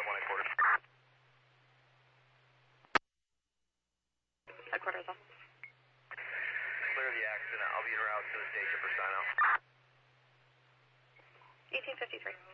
1 headquarters. Headquarters off. Clear the accident. I'll be en route to the station for sign-off. 1853.